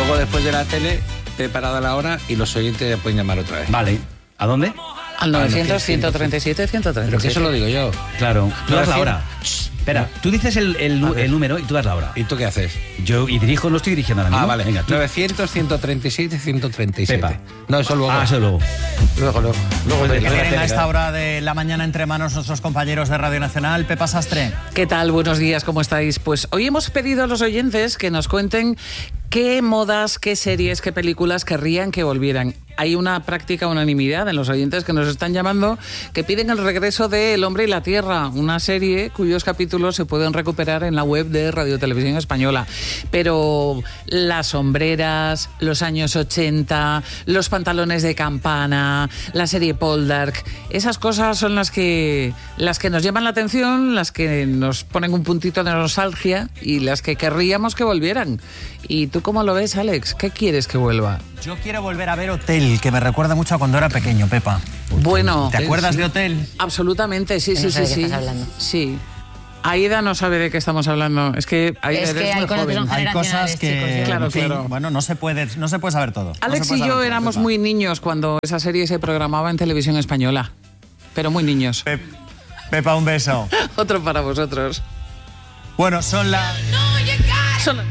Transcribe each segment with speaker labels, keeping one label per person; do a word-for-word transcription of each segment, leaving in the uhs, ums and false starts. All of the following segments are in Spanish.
Speaker 1: luego después de la tele te he parado la hora y los oyentes pueden llamar otra vez.
Speaker 2: Vale. ¿A dónde?
Speaker 3: Al novecientos, ciento treinta y siete, ciento treinta y siete.
Speaker 1: Pero que eso lo digo yo.
Speaker 2: Claro. Tú das la hora. Espera, tú dices el, el, el número y tú das la hora.
Speaker 1: ¿Y tú qué haces?
Speaker 2: Yo y dirijo, no estoy dirigiendo ahora mismo.
Speaker 1: Ah, vale.
Speaker 2: Venga, tú.
Speaker 1: novecientos, ciento treinta y siete, ciento treinta y siete.
Speaker 2: Pepa.
Speaker 1: No, eso luego.
Speaker 2: Ah, eso luego.
Speaker 1: Luego, luego. luego
Speaker 4: Pues,
Speaker 1: de-
Speaker 4: ¿qué tienen
Speaker 1: de-
Speaker 4: a esta hora de la mañana entre manos nuestros compañeros de Radio Nacional? Pepa Sastre.
Speaker 3: ¿Qué tal? Buenos días, ¿cómo estáis? Pues hoy hemos pedido a los oyentes que nos cuenten qué modas, qué series, qué películas querrían que volvieran. Hay una práctica unanimidad en los oyentes que nos están llamando que piden el regreso de El hombre y la tierra, una serie cuyos capítulos se pueden recuperar en la web de Radio Televisión Española. Pero las sombreras, los años ochenta, los pantalones de campana, la serie Poldark, esas cosas son las que, las que nos llaman la atención, las que nos ponen un puntito de nostalgia y las que querríamos que volvieran. ¿Y tú cómo lo ves, Alex? ¿Qué quieres que vuelva?
Speaker 4: Yo quiero volver a ver Hotel, que me recuerda mucho a cuando era pequeño, Pepa.
Speaker 3: Bueno,
Speaker 4: ¿Te acuerdas
Speaker 1: sí.
Speaker 4: de Hotel?
Speaker 3: absolutamente, sí,
Speaker 5: Que
Speaker 3: sí,
Speaker 5: no
Speaker 3: sí,
Speaker 5: sabe de
Speaker 3: sí.
Speaker 5: qué estás hablando.
Speaker 3: Sí. Aida no sabe de qué estamos hablando. Es que Aida
Speaker 5: Es
Speaker 3: eres
Speaker 5: que hay
Speaker 3: muy
Speaker 5: cosas que
Speaker 3: joven.
Speaker 5: son
Speaker 4: Hay cosas
Speaker 5: generacionales,
Speaker 4: que,
Speaker 5: chicos, yo-
Speaker 3: Claro,
Speaker 4: en fin,
Speaker 3: claro.
Speaker 4: bueno, no se puede, no se puede saber todo. No
Speaker 3: Alex
Speaker 4: se puede
Speaker 3: y
Speaker 4: saber
Speaker 3: yo
Speaker 4: todo,
Speaker 3: éramos
Speaker 4: Pepa.
Speaker 3: muy niños cuando esa serie se programaba en Televisión Española. Pero muy niños.
Speaker 4: Pep- Pepa, un beso.
Speaker 3: Otro para vosotros.
Speaker 4: Bueno, son las...
Speaker 3: Son-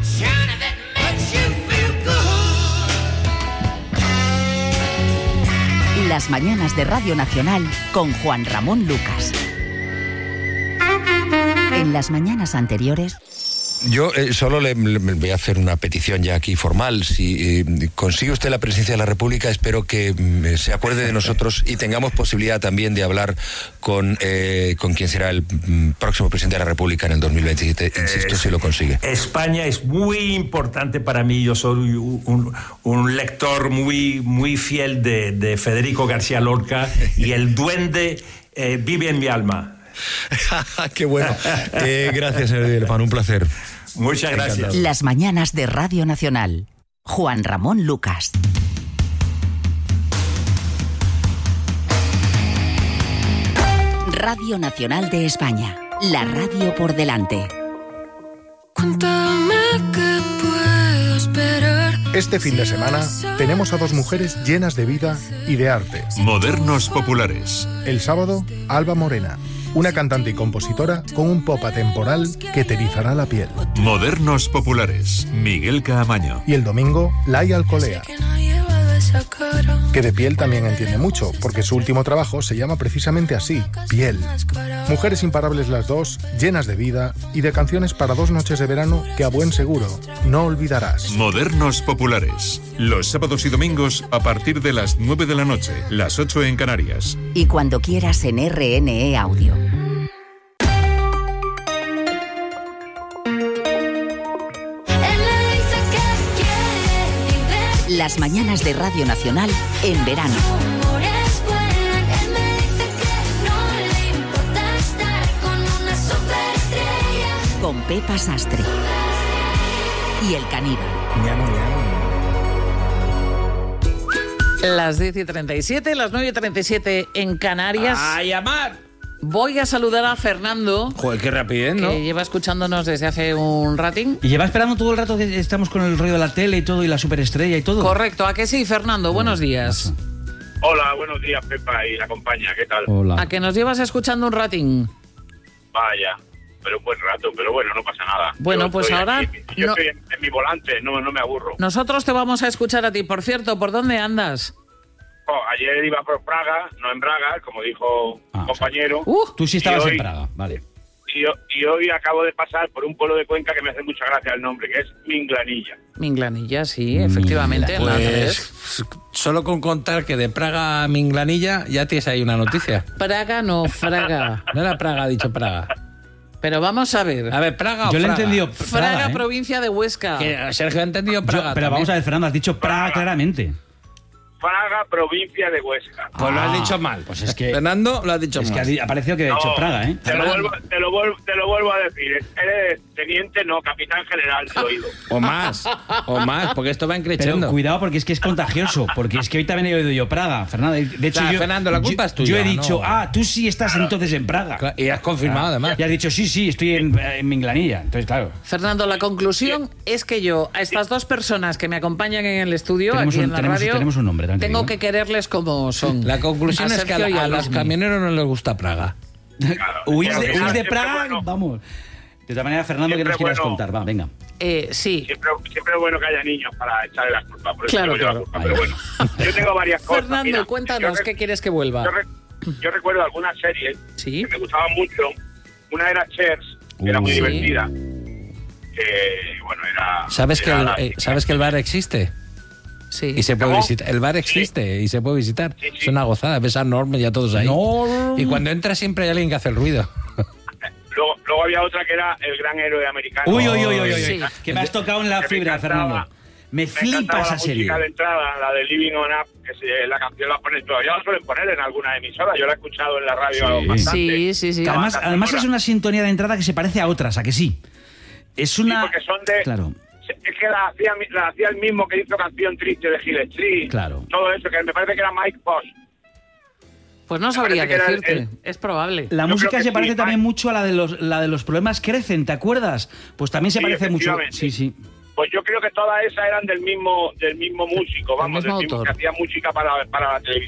Speaker 6: Las mañanas de Radio Nacional con Juan Ramón Lucas. En las mañanas anteriores...
Speaker 7: Yo eh, solo le, le voy a hacer una petición ya aquí formal. Si eh, consigue usted la presidencia de la República, espero que mm, se acuerde de nosotros y tengamos posibilidad también de hablar con, eh, con quien será el mm, próximo presidente de la República en el dos mil veintisiete. Insisto, si lo consigue.
Speaker 8: España es muy importante para mí. Yo soy un, un lector muy, muy fiel de, de Federico García Lorca y el duende eh, vive en mi alma.
Speaker 7: Qué bueno. Eh, gracias, señor Villalpán, un placer.
Speaker 8: Muchas gracias.
Speaker 6: Las mañanas de Radio Nacional. Juan Ramón Lucas. Radio Nacional de España. La radio por delante.
Speaker 9: Cuéntame qué puedo esperar.
Speaker 10: Este fin de semana tenemos a dos mujeres llenas de vida y de arte.
Speaker 11: Modernos populares.
Speaker 10: El sábado, Alba Morena, una cantante y compositora con un pop atemporal que te erizará la piel.
Speaker 11: Modernos populares. Miguel Caamaño.
Speaker 10: Y el domingo, Lai Alcolea,
Speaker 9: Que no llevaba esa cara.
Speaker 10: que de piel también entiende mucho, porque su último trabajo se llama precisamente así, Piel. Mujeres imparables las dos, llenas de vida y de canciones para dos noches de verano que a buen seguro no olvidarás.
Speaker 11: Modernos populares. Los sábados y domingos a partir de las nueve de la noche, las ocho en Canarias.
Speaker 6: Y cuando quieras en R N E Audio.
Speaker 9: Él me dice que quiere vivir.
Speaker 6: Las mañanas de Radio Nacional en verano.
Speaker 9: Amores vuelan. Él me dice que no le importa estar con una superestrella.
Speaker 6: Con Pepa Sastre. Y el caníbal.
Speaker 3: Las diez y treinta y siete, las nueve y treinta y siete en Canarias.
Speaker 1: ¡A llamar!
Speaker 3: Voy a saludar a Fernando,
Speaker 1: Joder, qué rapidez, ¿no?
Speaker 3: que lleva escuchándonos desde hace un ratín.
Speaker 2: ¿Y lleva esperando todo el rato que estamos con el rollo de la tele y todo y la superestrella y todo?
Speaker 3: Correcto, ¿a que sí, Fernando? Buenos días.
Speaker 12: Hola, buenos días, Pepa y la compañía, ¿qué tal?
Speaker 2: Hola.
Speaker 3: ¿A que nos llevas escuchando un ratín?
Speaker 12: Vaya, pero un buen rato, pero bueno, no pasa nada.
Speaker 3: Bueno,
Speaker 12: Yo
Speaker 3: pues
Speaker 12: estoy
Speaker 3: ahora
Speaker 12: aquí, yo
Speaker 3: no-
Speaker 12: estoy en, en mi volante, no, no me aburro.
Speaker 3: Nosotros te vamos a escuchar a ti. Por cierto, ¿por dónde andas?
Speaker 12: Oh, ayer iba por Praga, no en Braga, como dijo
Speaker 2: Ah,
Speaker 12: un compañero.
Speaker 3: Uh,
Speaker 2: Tú sí estabas
Speaker 12: Y hoy-
Speaker 2: en Praga, vale.
Speaker 12: Y, ho- y hoy acabo de pasar por un pueblo de Cuenca que me hace mucha gracia el nombre, que es Minglanilla.
Speaker 3: Minglanilla, sí, efectivamente. en la tres.
Speaker 1: Pues solo con contar que de Praga a Minglanilla ya tienes ahí una noticia.
Speaker 3: Praga no, Fraga.
Speaker 1: No era Praga, ha dicho Praga.
Speaker 3: Pero vamos a ver.
Speaker 1: A ver, Praga o
Speaker 2: Yo le he
Speaker 1: Fraga.
Speaker 2: entendido
Speaker 3: Fraga,
Speaker 2: Praga, ¿eh?
Speaker 3: provincia de Huesca.
Speaker 1: Que Sergio ha entendido
Speaker 2: Yo-
Speaker 1: Praga.
Speaker 2: pero vamos a
Speaker 1: también.
Speaker 2: ver, Fernando, has dicho Praga
Speaker 12: Praga.
Speaker 2: claramente.
Speaker 12: Praga, provincia de Huesca.
Speaker 1: Pues lo has
Speaker 2: Ah,
Speaker 1: dicho mal.
Speaker 2: Pues es que...
Speaker 1: Fernando, lo has dicho
Speaker 2: Es
Speaker 1: mal.
Speaker 2: que ha parecido que he dicho
Speaker 12: No,
Speaker 2: Praga, ¿eh?
Speaker 12: Te lo, vuelvo, te, lo vuelvo, te lo vuelvo a decir. Eres teniente, no, capitán general, te he oído.
Speaker 1: O más, o más, porque esto va
Speaker 2: Pero
Speaker 1: encrechendo.
Speaker 2: cuidado porque es que es contagioso, porque es que hoy también he oído yo Praga, Fernando. De hecho,
Speaker 1: O sea,
Speaker 2: yo,
Speaker 1: Fernando, la culpa
Speaker 2: yo-
Speaker 1: es tuya,
Speaker 2: Yo he dicho,
Speaker 1: ¿no?
Speaker 2: ah, tú sí estás entonces en Praga.
Speaker 1: Claro, y has confirmado, además.
Speaker 2: Y has dicho, sí, sí, estoy en, en Minglanilla. Entonces, claro.
Speaker 3: Fernando, la conclusión es que yo, a estas dos personas que me acompañan en el estudio,
Speaker 2: Tenemos
Speaker 3: aquí
Speaker 2: un-
Speaker 3: en la
Speaker 2: tenemos-
Speaker 3: radio,
Speaker 2: tenemos un nombre, también te
Speaker 3: tengo
Speaker 2: digo.
Speaker 3: que quererles como son.
Speaker 1: La conclusión es que a,
Speaker 3: Sergio y
Speaker 1: a los
Speaker 3: Luismi.
Speaker 1: camioneros no les gusta Praga.
Speaker 2: ¿Huís de,
Speaker 12: Siempre
Speaker 2: huís de
Speaker 12: bueno.
Speaker 2: Praga? Vamos. De todas maneras, Fernando, ¿qué
Speaker 12: Siempre
Speaker 2: nos quieras
Speaker 12: bueno.
Speaker 2: contar? Va, venga.
Speaker 3: Eh, sí.
Speaker 12: Siempre, siempre es bueno que haya niños para echarle la culpa. Por eso
Speaker 3: Claro,
Speaker 12: digo yo la
Speaker 3: claro.
Speaker 12: culpa, pero bueno, yo tengo varias cosas.
Speaker 3: Fernando,
Speaker 12: Mira,
Speaker 3: cuéntanos,
Speaker 12: yo re-
Speaker 3: ¿qué quieres que vuelva?
Speaker 12: Yo, re- yo recuerdo algunas series
Speaker 3: Sí.
Speaker 12: que me gustaban mucho. Una era Cheers, que era muy
Speaker 3: Sí.
Speaker 12: divertida. Que, bueno, era...
Speaker 1: ¿Sabes que,
Speaker 12: era
Speaker 1: el,
Speaker 12: la-
Speaker 1: eh, ¿Sabes que el bar existe?
Speaker 3: Sí.
Speaker 1: Y se puede
Speaker 12: ¿Cómo?
Speaker 1: visitar. El bar existe y se puede visitar.
Speaker 12: Sí, sí.
Speaker 1: Es una gozada, ves a Norm y a todos ahí.
Speaker 2: Norm.
Speaker 1: Y cuando entra siempre hay alguien que hace el ruido.
Speaker 12: Luego, luego había otra que era El Gran Héroe Americano.
Speaker 2: Uy, uy, uy, uy, uy.
Speaker 3: Sí.
Speaker 2: Que me has tocado en la
Speaker 12: Que me
Speaker 2: fibra,
Speaker 12: encantaba.
Speaker 2: Fernando. Me
Speaker 12: Me
Speaker 2: flipa
Speaker 12: encantaba
Speaker 2: esa
Speaker 12: la
Speaker 2: serie.
Speaker 12: música de entrada, la de Living on Up, que se- la canción la ponen todavía, la suelen poner en alguna emisora. Yo la he escuchado en la radio
Speaker 2: Sí.
Speaker 12: bastante.
Speaker 3: Sí, sí, sí.
Speaker 2: Que además,
Speaker 12: banda
Speaker 2: además
Speaker 12: sonora.
Speaker 2: es una sintonía de entrada que se parece a otras, ¿a que sí? Es una...
Speaker 12: Sí, porque son de...
Speaker 2: Claro.
Speaker 12: Es que la hacía, la hacía el mismo que hizo Canción Triste de Hill Street.
Speaker 2: Claro.
Speaker 12: Todo eso, que me parece que era Mike Post.
Speaker 3: Pues no sabría
Speaker 12: parece que era
Speaker 3: decirte.
Speaker 12: el-
Speaker 3: Es probable.
Speaker 2: La
Speaker 12: Yo
Speaker 2: música
Speaker 12: creo que
Speaker 2: se
Speaker 12: sí,
Speaker 2: parece
Speaker 12: Mike.
Speaker 2: también mucho a la de los, la de los problemas crecen, ¿te acuerdas? Pues también se
Speaker 12: Sí,
Speaker 2: parece mucho.
Speaker 12: efectivamente.
Speaker 2: Sí, sí.
Speaker 12: Pues yo creo que todas esas eran del mismo del mismo músico, vamos,
Speaker 3: mismo
Speaker 12: del mismo
Speaker 3: autor.
Speaker 12: que hacía música para, para la televisión.